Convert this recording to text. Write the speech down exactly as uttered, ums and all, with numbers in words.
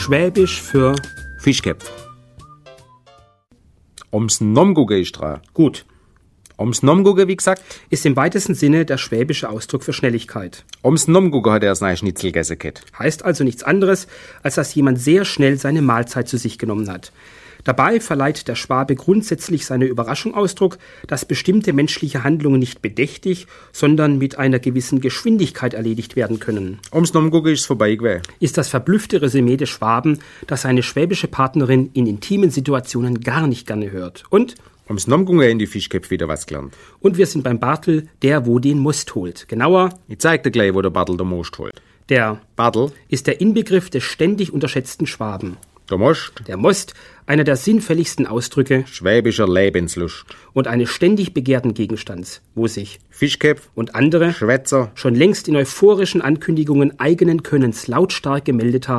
Schwäbisch für Fischköpf. Ums Nomguge ist dran. gut. Ums Nomguge, wie gesagt. Ist im weitesten Sinne der schwäbische Ausdruck für Schnelligkeit. Ums Nomguge hat er das neue Schnitzel gegessen gehabt. Heißt also nichts anderes, als dass jemand sehr schnell seine Mahlzeit zu sich genommen hat. Dabei verleiht der Schwabe grundsätzlich seiner Überraschung Ausdruck, dass bestimmte menschliche Handlungen nicht bedächtig, sondern mit einer gewissen Geschwindigkeit erledigt werden können. Ums Nomguge ist es vorbei gewesen. Ist das verblüffte Resümee des Schwaben, das seine schwäbische Partnerin in intimen Situationen gar nicht gerne hört. Und Ums Nomguge in die Fischköpfe wieder was gelernt. Und wir sind beim Bartel, der wo den Most holt. Genauer, Ich zeig dir gleich, wo der Bartel der Most holt. der Bartel, ist der Inbegriff des ständig unterschätzten Schwaben. der Most, Der Most, einer der sinnfälligsten Ausdrücke schwäbischer Lebenslust. und eines ständig begehrten Gegenstands, wo sich Fischköpf, und andere Schwätzer, schon längst in euphorischen Ankündigungen eigenen Könnens lautstark gemeldet haben.